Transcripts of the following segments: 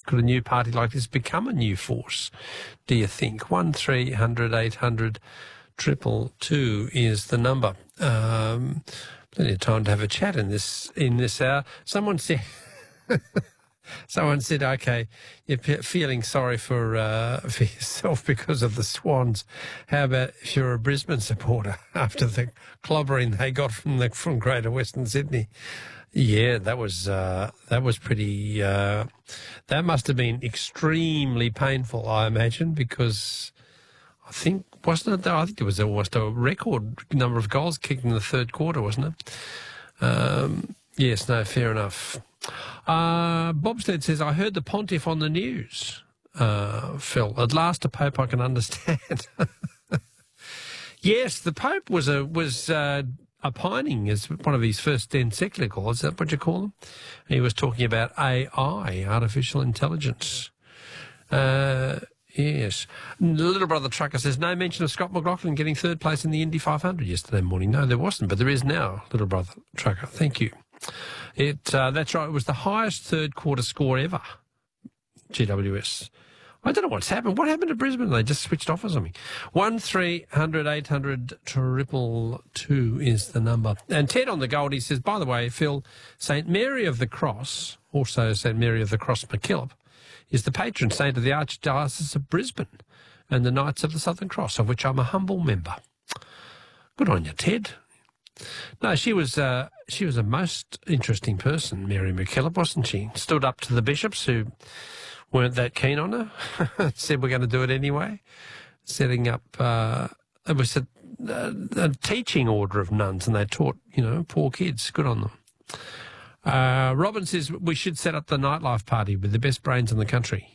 Could a new party like this become a new force, do you think? 1300 800 222 is the number. Plenty of time to have a chat in this hour. Someone said, okay, you're feeling sorry for yourself because of the Swans. How about if you're a Brisbane supporter after the clobbering they got from Greater Western Sydney? Yeah, that was pretty. That must have been extremely painful, I imagine, because I think it was almost a record number of goals kicked in the third quarter, wasn't it? Yes, no, fair enough. Bobstead says, I heard the pontiff on the news, Phil. At last a Pope I can understand. Yes, the Pope was opining as one of his first encyclicals. Is that what you call them? He was talking about AI, artificial intelligence. Yes. Little Brother Trucker says, no mention of Scott McLaughlin getting third place in the Indy 500 yesterday morning. No, there wasn't, but there is now, Little Brother Trucker. Thank you. That's right. It was the highest third quarter score ever, GWS. I don't know what's happened. What happened to Brisbane? They just switched off or something. 1300 800 222 is the number. And Ted on the Goldie says, by the way, Phil, St Mary of the Cross, also St Mary of the Cross MacKillop, is the patron saint of the Archdiocese of Brisbane and the Knights of the Southern Cross, of which I'm a humble member. Good on you, Ted. No, she was a most interesting person, Mary MacKillop, wasn't she? Stood up to the bishops who weren't that keen on her, said we're going to do it anyway, setting up, it was a teaching order of nuns, and they taught, poor kids. Good on them. Robin says we should set up the nightlife party with the best brains in the country.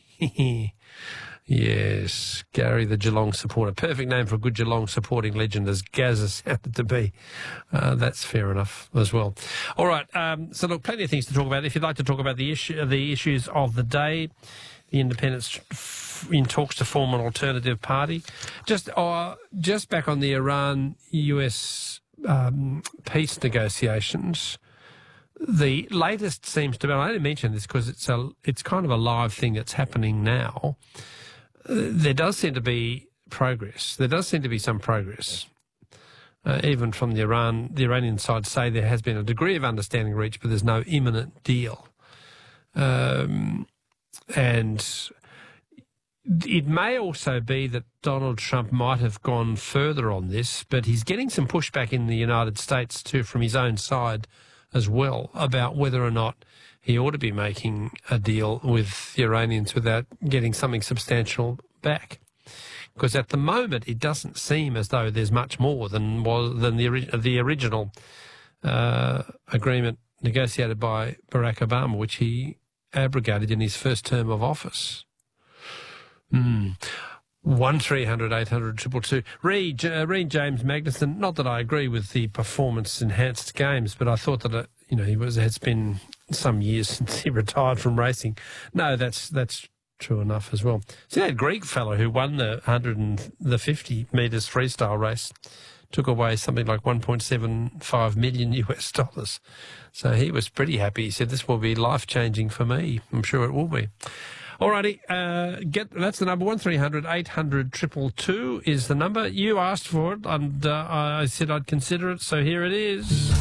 Yes, Gary the Geelong supporter. Perfect name for a good Geelong supporting legend, as Gazza sounded to be. That's fair enough as well. All right, so look, plenty of things to talk about. If you'd like to talk about the issues of the day, the independents in talks to form an alternative party. Just back on the Iran-US peace negotiations. The latest seems to be, I only mention this because it's kind of a live thing that's happening now. There does seem to be progress. There does seem to be some progress. Even from the Iranian side say there has been a degree of understanding reached, but there's no imminent deal. And it may also be that Donald Trump might have gone further on this, but he's getting some pushback in the United States too from his own side as well about whether or not he ought to be making a deal with the Iranians without getting something substantial back. Because at the moment, it doesn't seem as though there's much more than the original agreement negotiated by Barack Obama, which he abrogated in his first term of office. 1300 800 222. Read James Magnuson. Not that I agree with the performance-enhanced games, but I thought that it's been some years since he retired from racing. No, that's true enough as well. See that Greek fellow who won the 100 and the 50 metres freestyle race took away something like $1.75 million US. So he was pretty happy. He said, "This will be life-changing for me." I'm sure it will be. Alrighty, that's the number. 1300 800 222 is the number. You asked for it, and I said I'd consider it, so here it is.